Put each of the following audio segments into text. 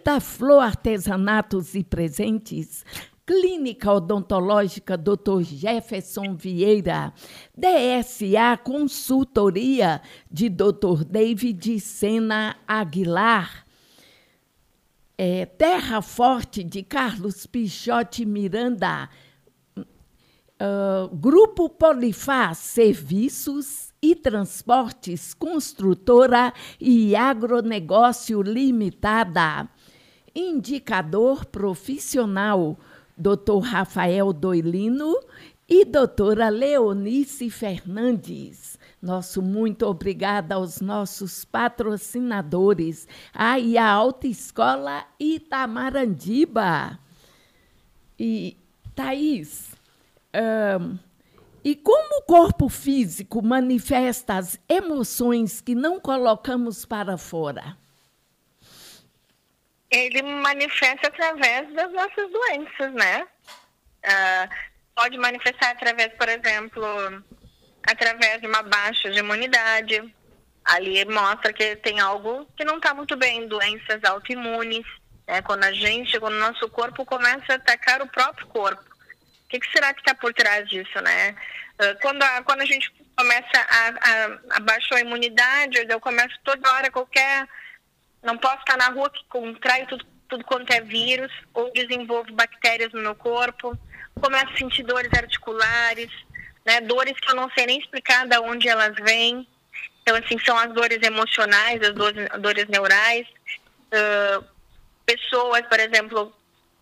Vitaflor Artesanatos e Presentes, Clínica Odontológica Dr. Jefferson Vieira, DSA Consultoria de Dr. David Sena Aguilar, Terra Forte de Carlos Pichote Miranda, Grupo Polifaz Serviços e Transportes Construtora e Agronegócio Limitada. Indicador Profissional, Dr. Rafael Doilino e doutora Leonice Fernandes. Nosso muito obrigada aos nossos patrocinadores, e a Autoescola Itamarandiba. E, Thaís, e como o corpo físico manifesta as emoções que não colocamos para fora? Ele manifesta através das nossas doenças, né? Pode manifestar através, por exemplo, através de uma baixa de imunidade. Ali mostra que tem algo que não está muito bem, doenças autoimunes, né? Quando o nosso corpo começa a atacar o próprio corpo. O que será que está por trás disso, né? Quando a gente começa a baixar a imunidade, eu começo toda hora não posso estar na rua, que contraio tudo quanto é vírus, ou desenvolvo bactérias no meu corpo, começo a sentir dores articulares, né? Dores que eu não sei nem explicar de onde elas vêm. Então, assim, são as dores emocionais, as dores neurais. Pessoas, por exemplo,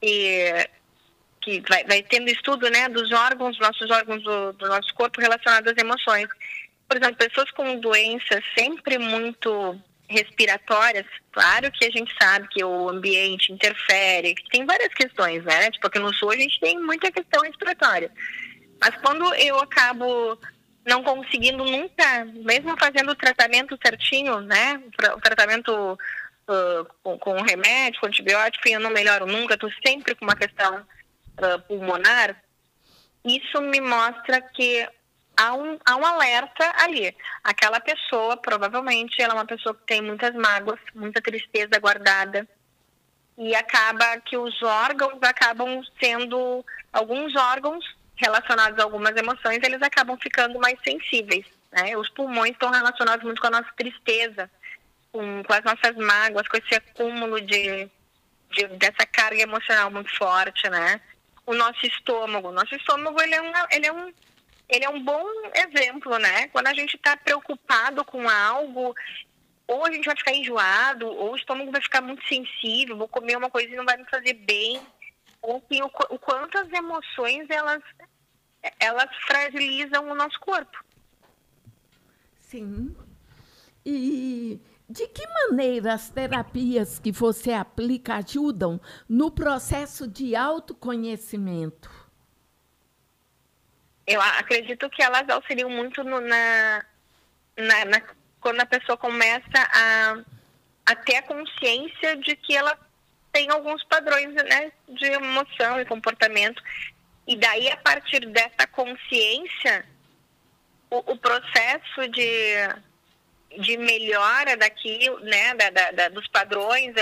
que vai tendo estudo, né, dos nossos órgãos do nosso corpo relacionados às emoções. Por exemplo, pessoas com doenças sempre muito respiratórias, claro que a gente sabe que o ambiente interfere, que tem várias questões, né? Tipo, aqui no sul a gente tem muita questão respiratória. Mas quando eu acabo não conseguindo nunca, mesmo fazendo o tratamento certinho, né? O tratamento com remédio, com antibiótico, e eu não melhoro nunca, estou sempre com uma questão pulmonar, isso me mostra que há um alerta ali. Aquela pessoa, provavelmente, ela é uma pessoa que tem muitas mágoas, muita tristeza guardada, e acaba que os órgãos acabam sendo, alguns órgãos relacionados a algumas emoções, eles acabam ficando mais sensíveis, né? Os pulmões estão relacionados muito com a nossa tristeza, com as nossas mágoas, com esse acúmulo dessa carga emocional muito forte, né? O nosso estômago, ele é um bom exemplo, né? Quando a gente está preocupado com algo, ou a gente vai ficar enjoado, ou o estômago vai ficar muito sensível, vou comer uma coisa e não vai me fazer bem. Ou o quanto as emoções, elas fragilizam o nosso corpo. Sim. E de que maneira as terapias que você aplica ajudam no processo de autoconhecimento? Eu acredito que elas auxiliam muito quando a pessoa começa a ter a consciência de que ela tem alguns padrões, né, de emoção e comportamento. E daí, a partir dessa consciência, o processo de melhora daquilo, né, dos padrões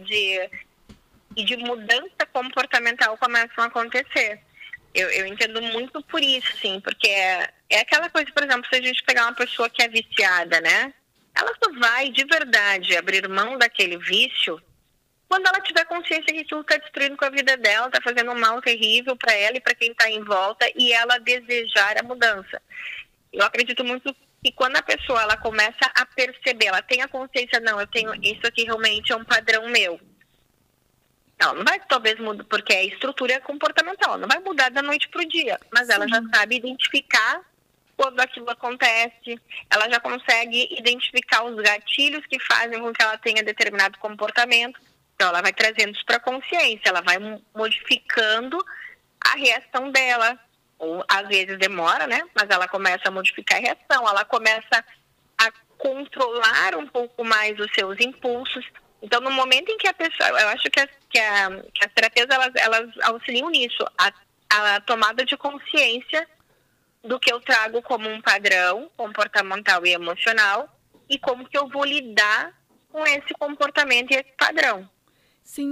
e de mudança comportamental começam a acontecer. Eu entendo muito por isso, sim, porque é aquela coisa, por exemplo, se a gente pegar uma pessoa que é viciada, né, ela só vai de verdade abrir mão daquele vício quando ela tiver consciência que aquilo está destruindo com a vida dela, está fazendo um mal terrível para ela e para quem está em volta, e ela desejar a mudança. Eu acredito muito que quando a pessoa ela começa a perceber, ela tem a consciência, não, eu tenho isso aqui realmente é um padrão meu. Ela não vai talvez mudar, porque a estrutura é comportamental, ela não vai mudar da noite para o dia, mas ela já sabe identificar quando aquilo acontece, ela já consegue identificar os gatilhos que fazem com que ela tenha determinado comportamento. Então ela vai trazendo isso para a consciência, ela vai modificando a reação dela. Ou às vezes demora, né? Mas ela começa a modificar a reação, ela começa a controlar um pouco mais os seus impulsos. Então, no momento em que a pessoa, eu acho que as terapias elas auxiliam nisso, a tomada de consciência do que eu trago como um padrão comportamental e emocional e como que eu vou lidar com esse comportamento e esse padrão. Sim.